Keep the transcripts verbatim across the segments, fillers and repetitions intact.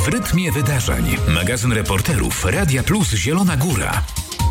W rytmie wydarzeń. Magazyn reporterów Radia Plus Zielona Góra.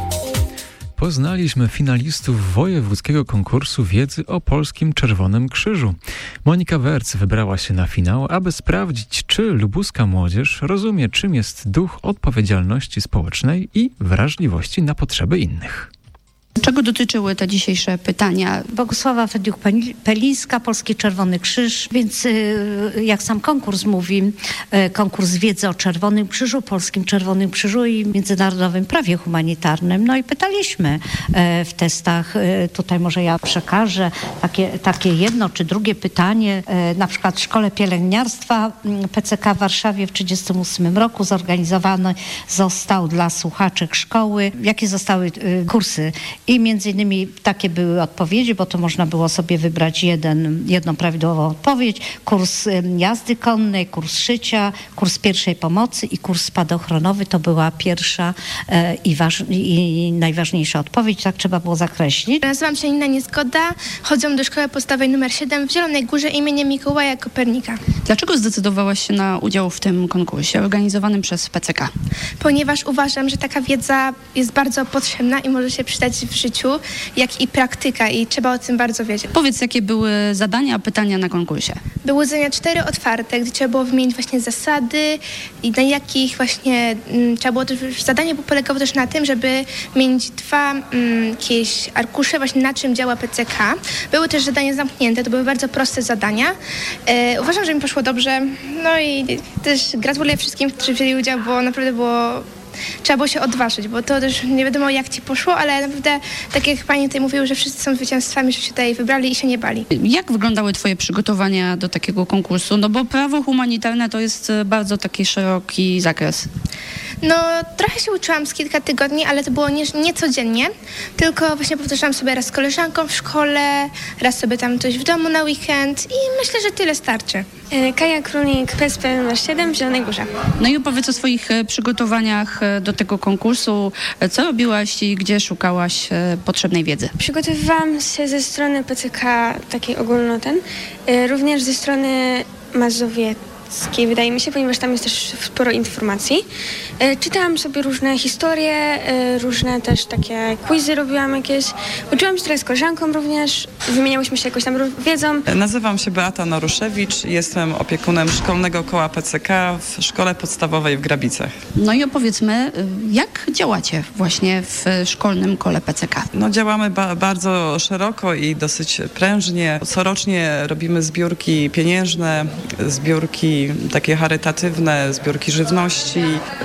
Poznaliśmy finalistów wojewódzkiego konkursu wiedzy o Polskim Czerwonym Krzyżu. Monika Werc wybrała się na finał, aby sprawdzić, czy lubuska młodzież rozumie, czym jest duch odpowiedzialności społecznej i wrażliwości na potrzeby innych. Czego dotyczyły te dzisiejsze pytania? Bogusława Fediuk-Pelińska, Polski Czerwony Krzyż, więc jak sam konkurs mówi, konkurs wiedzy o Czerwonym Krzyżu, Polskim Czerwonym Krzyżu i międzynarodowym prawie humanitarnym. No i pytaliśmy w testach, tutaj może ja przekażę takie, takie jedno czy drugie pytanie, na przykład w Szkole Pielęgniarstwa P C K w Warszawie w tysiąc dziewięćset trzydziestym ósmym roku zorganizowany został dla słuchaczek szkoły, jakie zostały kursy. I między innymi takie były odpowiedzi, bo to można było sobie wybrać jeden, jedną prawidłową odpowiedź. Kurs jazdy konnej, kurs szycia, kurs pierwszej pomocy i kurs spadochronowy. To była pierwsza e, i, waż, i najważniejsza odpowiedź. Tak trzeba było zakreślić. Nazywam się Nina Niezgoda. Chodzę do szkoły podstawowej numer siedem w Zielonej Górze imienia Mikołaja Kopernika. Dlaczego zdecydowałaś się na udział w tym konkursie organizowanym przez P C K? Ponieważ uważam, że taka wiedza jest bardzo potrzebna i może się przydać w życiu, jak i praktyka i trzeba o tym bardzo wiedzieć. Powiedz, jakie były zadania, pytania na konkursie? Były zadania cztery otwarte, gdzie trzeba było wymienić właśnie zasady i na jakich właśnie m, trzeba było też, zadanie polegało też na tym, żeby mieć dwa m, jakieś arkusze właśnie na czym działa P C K. Były też zadania zamknięte, to były bardzo proste zadania. E, uważam, że mi poszło dobrze, no i też gratuluję wszystkim, którzy wzięli udział, bo naprawdę było trzeba było się odważyć, bo to też nie wiadomo jak ci poszło, ale naprawdę tak jak pani tutaj mówiła, że wszyscy są zwycięzcami, że się tutaj wybrali i się nie bali. Jak wyglądały twoje przygotowania do takiego konkursu? No bo prawo humanitarne to jest bardzo taki szeroki zakres. No trochę się uczyłam z kilka tygodni, ale to było nie, nie codziennie, tylko właśnie powtarzałam sobie raz z koleżanką w szkole, raz sobie tam coś w domu na weekend i myślę, że tyle starczy. Kaja Królik, P S P numer siedem w Zielonej Górze. No i opowiedz o swoich przygotowaniach do tego konkursu. Co robiłaś i gdzie szukałaś potrzebnej wiedzy? Przygotowywałam się ze strony P C K, takiej ogólno ten, również ze strony mazowieckiej, wydaje mi się, ponieważ tam jest też sporo informacji. Czytałam sobie różne historie, różne też takie quizy robiłam jakieś. Uczyłam się trochę z koleżanką również, wymieniałyśmy się jakąś tam wiedzą. Nazywam się Beata Noruszewicz, jestem opiekunem Szkolnego Koła P C K w Szkole Podstawowej w Grabicach. No i opowiedzmy, jak działacie właśnie w Szkolnym Kole P C K? No działamy ba- bardzo szeroko i dosyć prężnie. Corocznie robimy zbiórki pieniężne, zbiórki takie charytatywne, zbiórki żywności.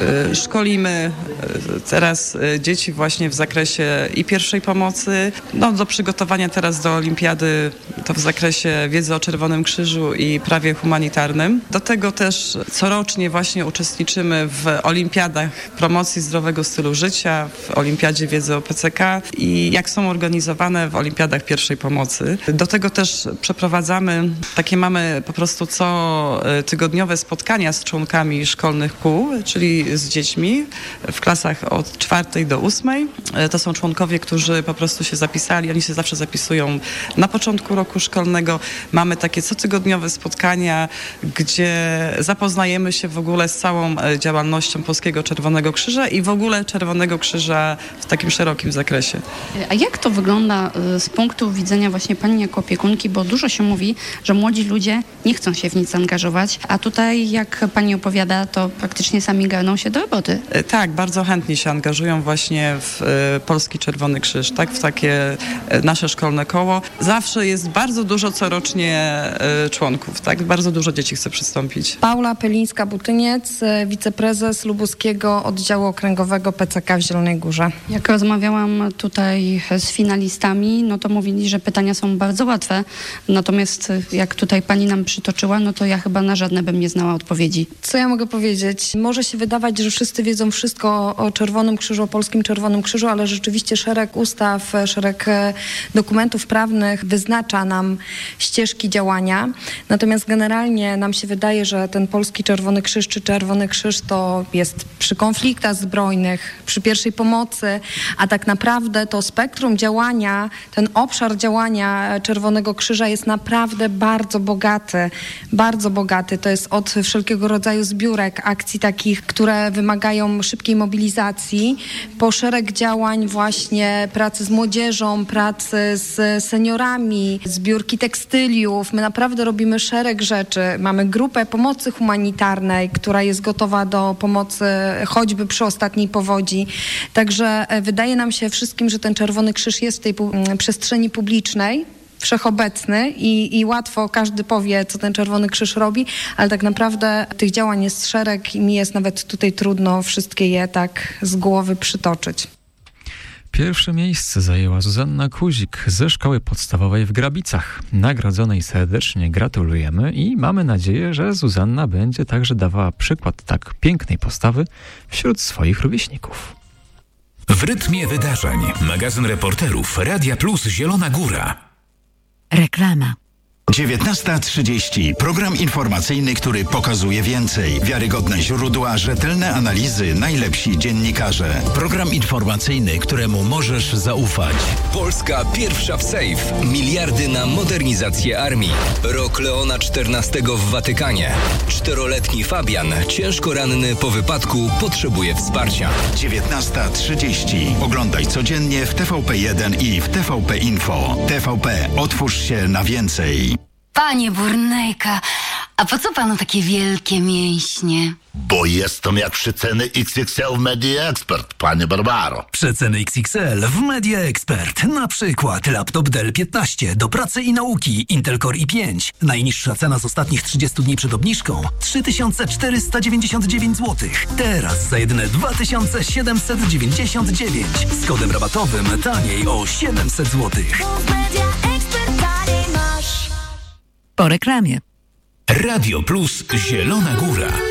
Szkolimy teraz dzieci właśnie w zakresie i pierwszej pomocy, no do przygotowania teraz do olimpiady, to w zakresie wiedzy o Czerwonym Krzyżu i prawie humanitarnym. Do tego też corocznie właśnie uczestniczymy w olimpiadach promocji zdrowego stylu życia, w olimpiadzie wiedzy o P C K i jak są organizowane w olimpiadach pierwszej pomocy. Do tego też przeprowadzamy, takie mamy po prostu co tygodniowe spotkania z członkami szkolnych kół, czyli z dziećmi w klasach od czwartej do ósmej. To są członkowie, którzy po prostu się zapisali. Oni się zawsze zapisują na początku roku szkolnego. Mamy takie cotygodniowe spotkania, gdzie zapoznajemy się w ogóle z całą działalnością Polskiego Czerwonego Krzyża i w ogóle Czerwonego Krzyża w takim szerokim zakresie. A jak to wygląda z punktu widzenia właśnie pani jako opiekunki, bo dużo się mówi, że młodzi ludzie nie chcą się w nic zaangażować, a tutaj jak pani opowiada, to praktycznie sami garną się do roboty. Tak, bardzo chętnie się angażują właśnie w y, Polski Czerwony Krzyż, tak, w takie y, nasze szkolne koło. Zawsze jest bardzo dużo corocznie y, członków, tak, bardzo dużo dzieci chce przystąpić. Paula Pelińska-Butyniec, wiceprezes Lubuskiego Oddziału Okręgowego P C K w Zielonej Górze. Jak rozmawiałam tutaj z finalistami, no to mówili, że pytania są bardzo łatwe, natomiast jak tutaj pani nam przytoczyła, no to ja chyba na żadne bym nie znała odpowiedzi. Co ja mogę powiedzieć? Może się wydawać, że wszyscy wiedzą wszystko o, o Czerwonym Krzyżu, o Polskim Czerwonym Krzyżu, ale rzeczywiście szereg ustaw, szereg dokumentów prawnych wyznacza nam ścieżki działania. Natomiast generalnie nam się wydaje, że ten Polski Czerwony Krzyż czy Czerwony Krzyż to jest przy konfliktach zbrojnych, przy pierwszej pomocy, a tak naprawdę to spektrum działania, ten obszar działania Czerwonego Krzyża jest naprawdę bardzo bogaty. bardzo bogaty. To jest od wszelkiego rodzaju zbiórek, akcji takich, które wymagają szybkiej mobilizacji, po szereg działań właśnie pracy z młodzieżą, pracy z seniorami, zbiórki tekstyliów. My naprawdę robimy szereg rzeczy. Mamy grupę pomocy humanitarnej, która jest gotowa do pomocy choćby przy ostatniej powodzi. Także wydaje nam się wszystkim, że ten Czerwony Krzyż jest w tej pu- przestrzeni publicznej, wszechobecny i, i łatwo każdy powie, co ten Czerwony Krzyż robi, ale tak naprawdę tych działań jest szereg i mi jest nawet tutaj trudno wszystkie je tak z głowy przytoczyć. Pierwsze miejsce zajęła Zuzanna Kuzik ze szkoły podstawowej w Grabicach. Nagrodzonej serdecznie gratulujemy i mamy nadzieję, że Zuzanna będzie także dawała przykład tak pięknej postawy wśród swoich rówieśników. W rytmie wydarzeń. Magazyn reporterów Radia Plus Zielona Góra. Reklama. dziewiętnasta trzydzieści. Program informacyjny, który pokazuje więcej. Wiarygodne źródła, rzetelne analizy, najlepsi dziennikarze. Program informacyjny, któremu możesz zaufać. Polska pierwsza w Safe. Miliardy na modernizację armii. Rok Leona czternastego w Watykanie. Czteroletni Fabian, ciężko ranny po wypadku, potrzebuje wsparcia. dziewiętnasta trzydzieści. Oglądaj codziennie w T V P jeden i w T V P Info. T V P. Otwórz się na więcej. Panie Burnejka, a po co panu takie wielkie mięśnie? Bo jestem jak przeceny X X L w Media Expert, panie Barbaro. Przeceny X X L w Media Expert. Na przykład laptop Dell piętnaście do pracy i nauki Intel Core i pięć. Najniższa cena z ostatnich trzydziestu dni przed obniżką trzy tysiące czterysta dziewięćdziesiąt dziewięć złotych. Teraz za jedyne dwa tysiące siedemset dziewięćdziesiąt dziewięć. Z kodem rabatowym taniej o siedemset złotych. Po reklamie. Radio Plus Zielona Góra.